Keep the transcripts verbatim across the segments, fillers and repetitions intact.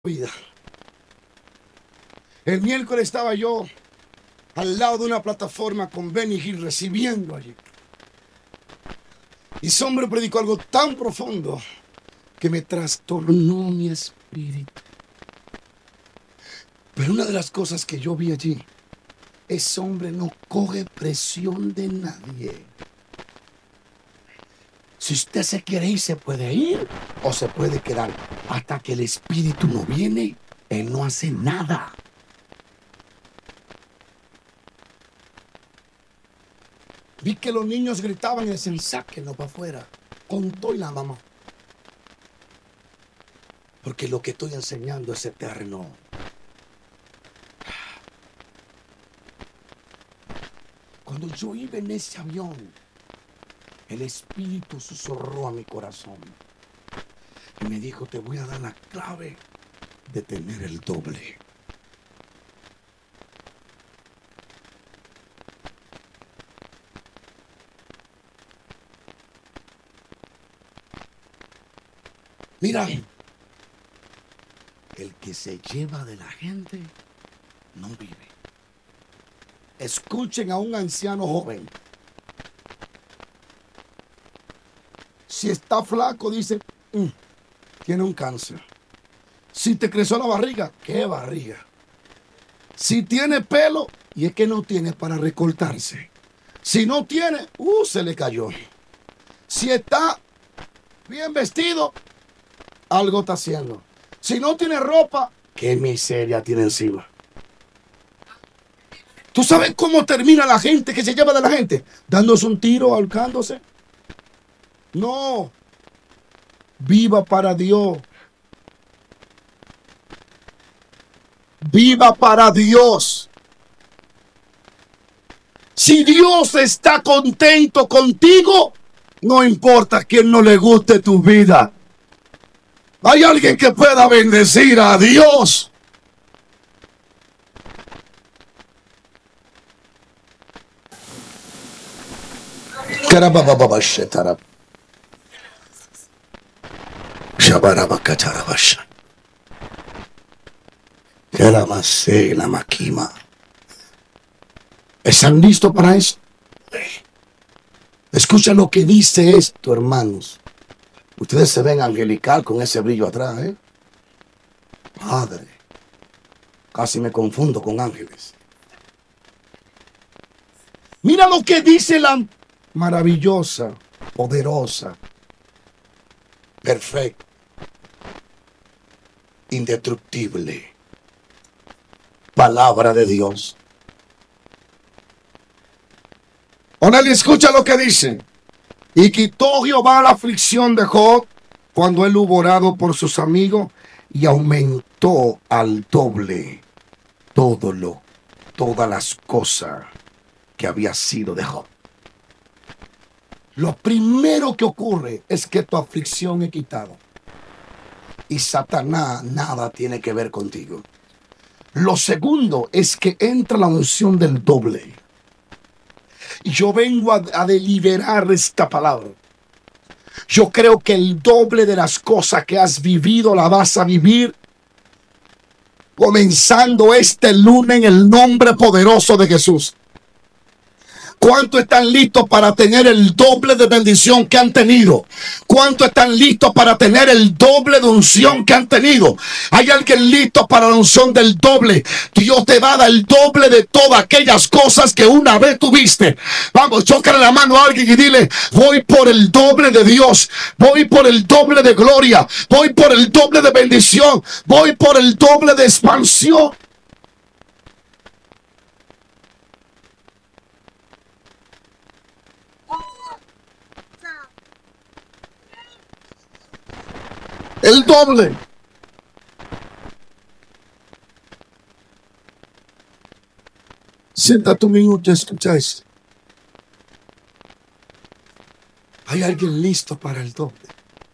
vida. El miércoles estaba yo al lado de una plataforma con Benny Hill recibiendo allí. Y ese hombre predicó algo tan profundo que me trastornó mi espíritu. Pero una de las cosas que yo vi allí, ese hombre no coge presión de nadie. Si usted se quiere ir, se puede ir o se puede quedar. Hasta que el espíritu no viene, él no hace nada. Vi que los niños gritaban y decían, sáquenlo para afuera, con todo y la mamá. Porque lo que estoy enseñando es eterno. Cuando yo iba en ese avión, el espíritu susurró a mi corazón y me dijo, te voy a dar la clave de tener el doble. Mira, el que se lleva de la gente no vive. Escuchen a un anciano joven. Si está flaco, dice, mm, tiene un cáncer. Si te creció la barriga, ¿qué barriga? Si tiene pelo, y es que no tiene para recortarse. Si no tiene, uh, se le cayó. Si está bien vestido, algo está haciendo. Si no tiene ropa, qué miseria tiene encima. ¿Tú sabes cómo termina la gente que se lleva de la gente? Dándose un tiro, ahorcándose. No. Viva para Dios. Viva para Dios. Si Dios está contento contigo, no importa quién no le guste tu vida. Hay alguien que pueda bendecir a Dios. ¿Están listos para eso? Escucha lo que dice esto, hermanos. Ustedes se ven angelical con ese brillo atrás, ¿eh? Padre, casi me confundo con ángeles. Mira lo que dice la maravillosa, poderosa, perfecta, indestructible palabra de Dios. Ahora escucha lo que dice. Y quitó Jehová la aflicción de Job cuando él hubo orado por sus amigos y aumentó al doble todo lo, todas las cosas que había sido de Job. Lo primero que ocurre es que tu aflicción es quitada. Y Satanás nada tiene que ver contigo. Lo segundo es que entra la unción del doble. Y yo vengo a, a deliberar esta palabra. Yo creo que el doble de las cosas que has vivido la vas a vivir comenzando este lunes en el nombre poderoso de Jesús. ¿Cuántos están listos para tener el doble de bendición que han tenido? ¿Cuántos están listos para tener el doble de unción que han tenido? ¿Hay alguien listo para la unción del doble? Dios te va a dar el doble de todas aquellas cosas que una vez tuviste. Vamos, chócale la mano a alguien y dile, voy por el doble de Dios. Voy por el doble de gloria. Voy por el doble de bendición. Voy por el doble de expansión. El doble. Siéntate un minuto y escucha esto. Hay alguien listo para el doble.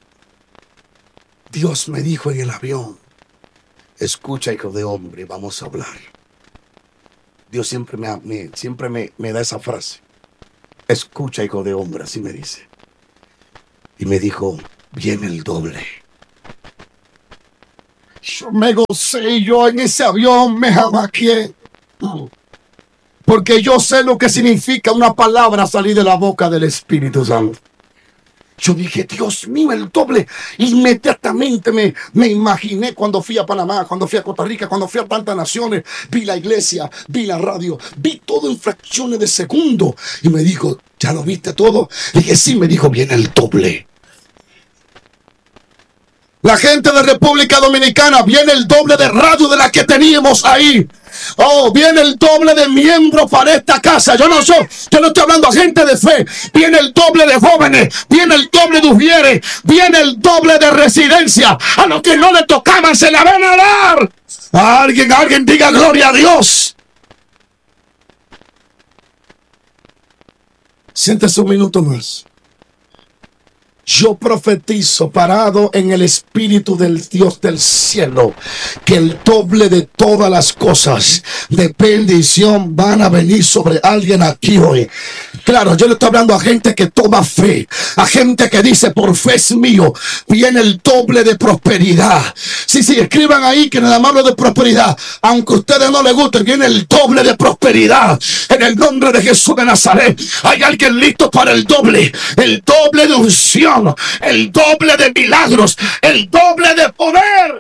Dios me dijo en el avión, escucha, hijo de hombre, vamos a hablar. Dios siempre me, me, siempre me, me da esa frase. Escucha, hijo de hombre, así me dice. Y me dijo, viene el doble. Yo me gocé, yo en ese avión me jamaqué. Porque yo sé lo que significa una palabra salir de la boca del Espíritu Santo. Yo dije, Dios mío, el doble. Inmediatamente me, me imaginé cuando fui a Panamá, cuando fui a Costa Rica, cuando fui a tantas naciones. Vi la iglesia, vi la radio, vi todo en fracciones de segundo. Y me dijo, ¿ya lo viste todo? Le dije, sí, me dijo, viene el doble. La gente de República Dominicana, viene el doble de radio de la que teníamos ahí. Oh, viene el doble de miembros para esta casa. Yo no soy, yo no estoy hablando a gente de fe. Viene el doble de jóvenes, viene el doble de ujieres, viene el doble de residencia. A los que no le tocaban se la van a dar. A alguien, a alguien diga gloria a Dios. Siéntese un minuto más. Yo profetizo parado en el Espíritu del Dios del cielo que el doble de todas las cosas de bendición van a venir sobre alguien aquí hoy. Claro, yo le estoy hablando a gente que toma fe, a gente que dice por fe es mío, viene el doble de prosperidad. Sí, sí, escriban ahí que nada más hablo de prosperidad, aunque a ustedes no les guste, viene el doble de prosperidad en el nombre de Jesús de Nazaret. Hay alguien listo para el doble, el doble de unción, el doble de milagros, el doble de poder.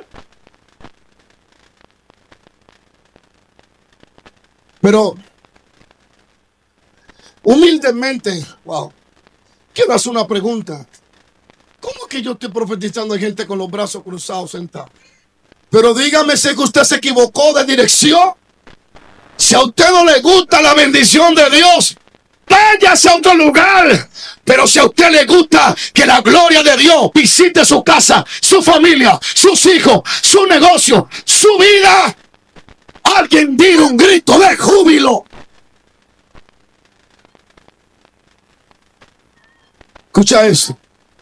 Pero humildemente, wow, quiero hacer una pregunta. ¿Cómo que yo estoy profetizando a gente con los brazos cruzados sentados? Pero dígame si que usted se equivocó de dirección. Si a usted no le gusta la bendición de Dios, váyase a otro lugar. Pero si a usted le gusta que la gloria de Dios visite su casa, su familia, sus hijos, su negocio, su vida, alguien diga un grito de júbilo. Escucha eso.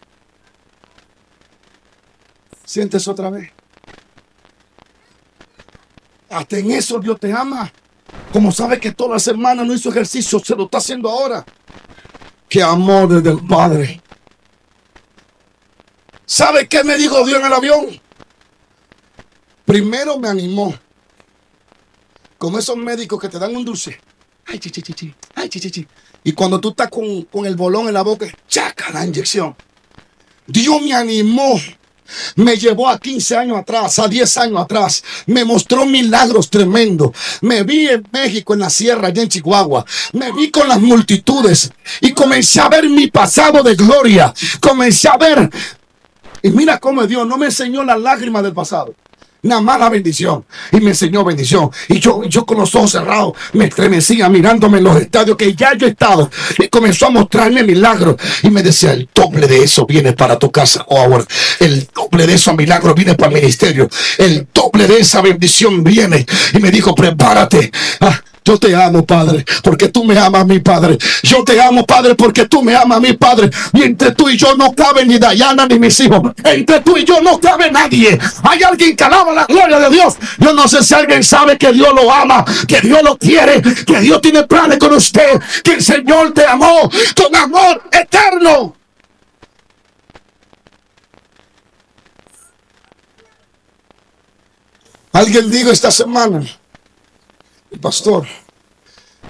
Siéntese otra vez. Hasta en eso Dios te ama. Como sabe que toda la semana no hizo ejercicio, se lo está haciendo ahora. ¡Qué amor desde el Padre! ¿Sabe qué me dijo Dios en el avión? Primero me animó. Como esos médicos que te dan un dulce. Ay, chi, chi, chi, chi. Ay, chi, chi, chi. Y cuando tú estás con, con el bolón en la boca, chaca la inyección. Dios me animó. Me llevó a quince años atrás, a diez años atrás. Me mostró milagros tremendos. Me vi en México, en la sierra, allá en Chihuahua. Me vi con las multitudes. Y comencé a ver mi pasado de gloria. Comencé a ver. Y mira cómo Dios no me enseñó las lágrimas del pasado. Nada más la bendición. Y me enseñó bendición. Y yo, yo con los ojos cerrados me estremecía mirándome en los estadios que ya yo he estado. Y comenzó a mostrarme milagros. Y me decía, el doble de eso viene para tu casa. Oh, ahora, el doble de esos milagros viene para el ministerio. El doble de esa bendición viene. Y me dijo, prepárate. Ah, yo te amo, Padre, porque tú me amas, mi Padre. Yo te amo, Padre, porque tú me amas, mi Padre. Y entre tú y yo no cabe ni Dayana ni mis hijos. Entre tú y yo no cabe nadie. Hay alguien que alaba la gloria de Dios. Yo no sé si alguien sabe que Dios lo ama, que Dios lo quiere, que Dios tiene planes con usted, que el Señor te amó con amor eterno. Alguien dijo esta semana, pastor,